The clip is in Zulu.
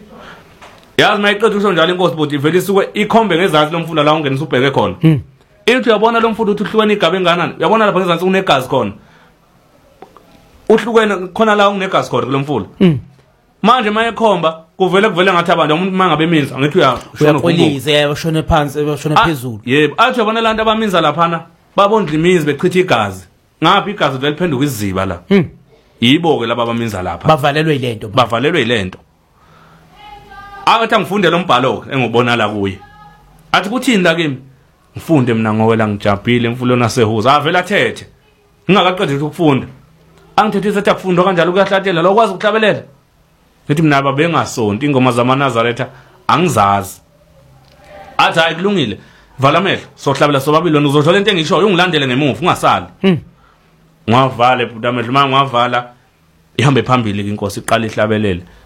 yazi mayiqedwe usho njalo inkosi but ivele isuke ikhombe ngezansi lomfula la ungena usubheke khona ithi uyabona lo mfula uthi uhlukene igaba enganani uyabona lapha ngezansi unegazi khona uhlukene khona la ungegazi khona kulomfula manje mayekhomba kuvele ngathi abantu umuntu mangabe eminza angithi uyapolize ushone phansi ushone phezulu yebo athi yabona lantu abaminza laphana babondla imizi bechitha igazi ngapha igazi vele liphenduka iziba la yibo ke laba abaminza lapha bavalelwe ilento athi angifundele umbhalo engibona la kuye athi kuthini la kimi ngifunde mina ngowela ngijabhile emfulweni nasehuza avela athethe ngingakaqedi ukufunda angithethisa athi akufundwa kanjalo kuyahlatela lo kwazi ukuhlabelela ngithi mina babengasonto ingoma zamaNazaretha angizazi athi hayi kulungile vala amehlo sohlabela sobabili uzosho lento engishoyo ungilandele ngemuva ungasali ngavala amehlo mangavala ihambe phambili inkosi iqala ihlabelele